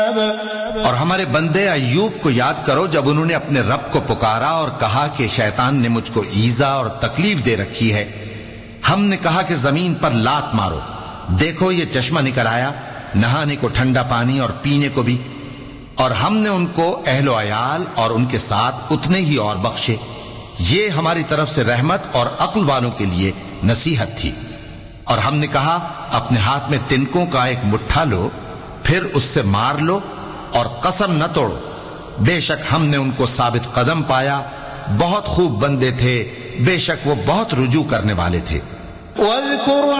और हमारे बंदे अय्यूब को याद करो जब उन्होंने अपने रब को पुकारा और कहा कि शैतान ने मुझको ईजा और तकलीफ दे रखी है। हमने कहा कि जमीन पर लात मारो, देखो ये चश्मा निकल आया, नहाने को ठंडा पानी और पीने को भी। और हमने उनको अहलो अयाल और उनके साथ उतने ही और बख्शे। ये हमारी तरफ से रहमत और अक्ल वालों के लिए नसीहत थी। और हमने कहा अपने हाथ में तिनकों का एक मुट्ठा लो, फिर उससे मार लो और कसम न तोड़ो, बेशक हमने उनको साबित कदम पाया। बहुत खूब बंदे थे, बेशक वो बहुत रुजू करने वाले थे।